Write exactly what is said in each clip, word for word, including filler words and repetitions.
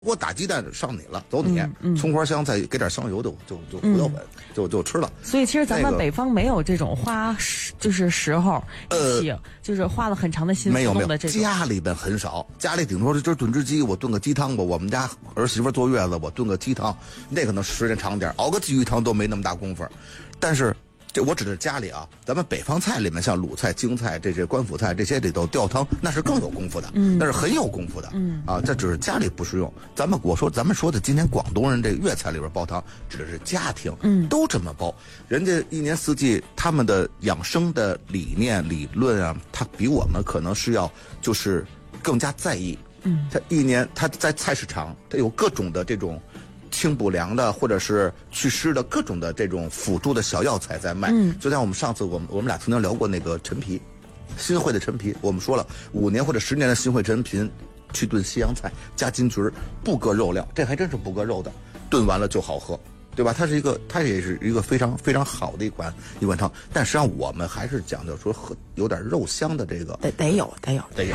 我打鸡蛋上你了，走你， 嗯嗯、 葱花香再给点香油就就就胡椒粉、嗯、就就吃了。 所以其实咱们北方没有这种花就是时候一起、呃、就是花了很长的心思弄的这种。 没有没有，家里边很少，家里顶多是就是炖只鸡，我炖个鸡汤吧。我们家儿媳妇坐月子，我炖个鸡汤，那可能时间长点，熬个鲫鱼汤都没那么大功夫。但是这我指的是家里啊，咱们北方菜里面像鲁菜、京菜、这些官府菜这些里头吊汤，那是更有功夫的，嗯，那是很有功夫的，嗯啊，这只是家里不适用。咱们我说咱们说的今天广东人这粤菜里边煲汤，指的是家庭，嗯，都这么煲。人家一年四季他们的养生的理念理论啊，他比我们可能是要就是更加在意，嗯，他一年他在菜市场，他有各种的这种。清补凉的或者是祛湿的各种的这种辅助的小药材在卖，嗯，就像我们上次我们我们俩曾经聊过那个陈皮，新会的陈皮，我们说了五年或者十年的新会陈皮去炖西洋菜加金桔，不搁肉料，这还真是不搁肉的，炖完了就好喝，对吧？它是一个它也是一个非常非常好的一款一碗汤，但实际上我们还是讲究说喝有点肉香的这个， 得得有得有得有。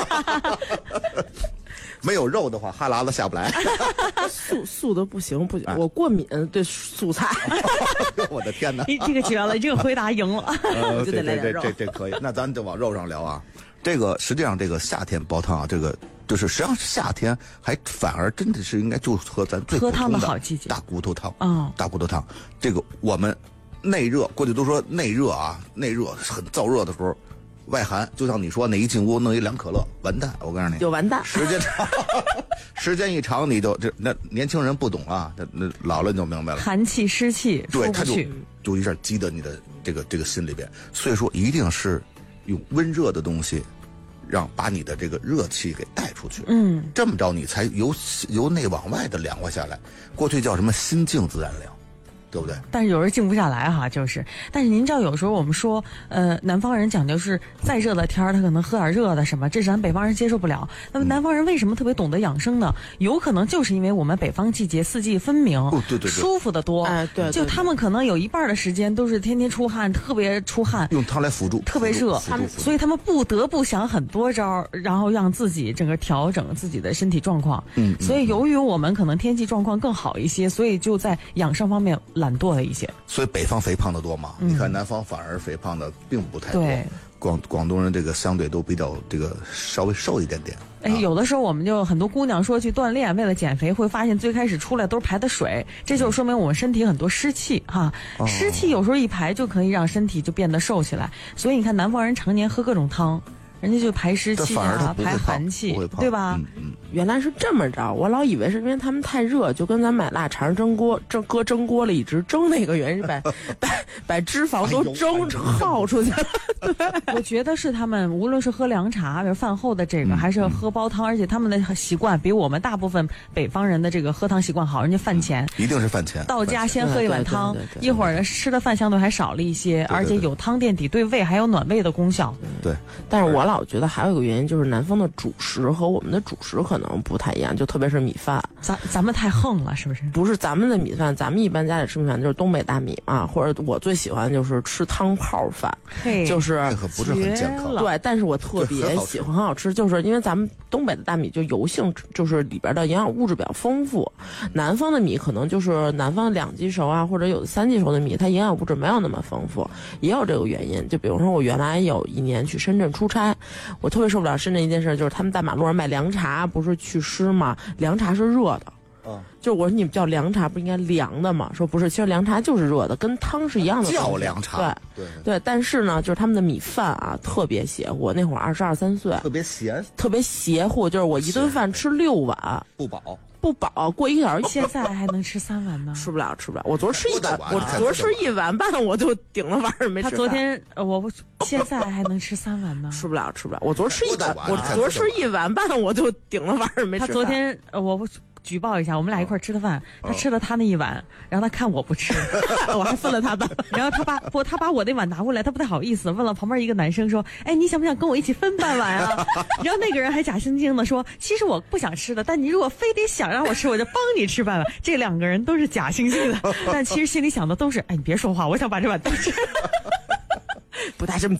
没有肉的话，哈喇子下不来。 素素的不行不行，我过敏对素菜。 我的天哪！ 这个绝了，这个回答赢了。 呃、就得来点肉，这这这可以。那咱就往肉上聊啊。这个实际上这个夏天煲汤啊，这个就是实际上夏天还反而真的是应该就喝咱最喝汤的好季节， 大骨头汤啊、哦， 大骨头汤。这个我们内热，过去都说内热啊，内热很燥热的时候。外寒，就像你说，那一进屋弄一凉可乐，完蛋！我告诉你， 就完蛋。 时间长，时间一长，你就这那年轻人不懂啊，那那老了你就明白了。 寒气湿气， 对，他就就一下积到你的这个这个心里边。所以说，一定是用温热的东西，让把你的这个热气给带出去。嗯，这么着你才由由内往外的凉快下来。过去叫什么心静自然凉。对不对？ 但是有人静不下来哈，就是。但是您知道，有时候我们说，呃，南方人讲究是再热的天儿，他可能喝点热的什么，这是咱北方人接受不了。那么南方人为什么特别懂得养生呢？有可能就是因为我们北方季节四季分明， 哦、对对对， 舒服的多。 哎，对, 对, 对， 就他们可能有一半的时间都是天天出汗，特别出汗， 用汤来辅助， 特别热，他们所以他们不得不想很多招，然后让自己整个调整自己的身体状况。嗯，所以由于我们可能天气状况更好一些，所以就在养生方面懒惰了一些。 所以北方肥胖的多嘛、嗯？你看南方反而肥胖的并不太多。 对， 广广东人这个相对都比较这个稍微瘦一点点。 哎，有的时候我们就很多姑娘说去锻炼，为了减肥，会发现最开始出来都是排的水，这就说明我们身体很多湿气哈。哦、湿气有时候一排就可以让身体就变得瘦起来。所以你看南方人常年喝各种汤。人家就排湿气啊，排寒气，对吧？ 嗯嗯。 原来是这么着，我老以为是因为他们太热，就跟咱买腊肠蒸锅，蒸搁蒸锅里一直蒸那个原因，把把把脂肪都蒸耗出去了。 对，我觉得是他们无论是喝凉茶，比如饭后的这个，嗯、还是喝煲汤，而且他们的习惯比我们大部分北方人的这个喝汤习惯好。人家饭前、 嗯、一定是饭前到家先喝一碗汤，一会儿吃的饭相对还少了一些， 对对对而且有汤垫底，对胃还有暖胃的功效。 对， 但是我老觉得还有一个原因就是南方的主食和我们的主食可能不太一样，就特别是米饭， 咱咱们太横了，是不是？ 不是咱们的米饭，咱们一般家里吃米饭就是东北大米嘛，或者我最喜欢就是吃汤泡饭，就是这可不是很健康。 对，但是我特别喜欢，很好吃，就是因为咱们东北的大米就油性，就是里边的营养物质比较丰富。南方的米可能就是南方两季熟啊，或者有的三季熟的米，它营养物质没有那么丰富，也有这个原因。就比如说我原来有一年去深圳出差。我特别受不了深圳一件事，就是他们在马路上卖凉茶，不是祛湿吗？凉茶是热的，嗯，就是我说你们叫凉茶不应该凉的吗？说不是，其实凉茶就是热的，跟汤是一样的。 叫凉茶， 对对对。但是呢，就是他们的米饭啊特别邪乎。我那会儿二十二三岁， 特别咸， 特别邪乎，就是我一顿饭吃六碗不饱。 不饱，过一个小时， 现在还能吃三碗呢？ 吃不了，吃不了。我昨儿吃一碗，我昨儿吃一碗半，我就顶了碗没吃。 他昨天，呃，我现在还能吃三碗呢？ 吃不了，吃不了。我昨儿吃一碗，我昨儿吃一碗半，我就顶了碗没吃。 他昨天，呃，我举报一下，我们俩一块吃的饭，他吃了他那一碗，然后他看我不吃，我还分了他半，然后他把不，他把我那碗拿过来，他不太好意思，问了旁边一个男生说：“哎，你想不想跟我一起分半碗啊？”然后那个人还假惺惺的说：“其实我不想吃的，但你如果非得想让我吃，我就帮你吃半碗。”这两个人都是假惺惺的，但其实心里想的都是：“哎，你别说话，我想把这碗都吃。” 不带这么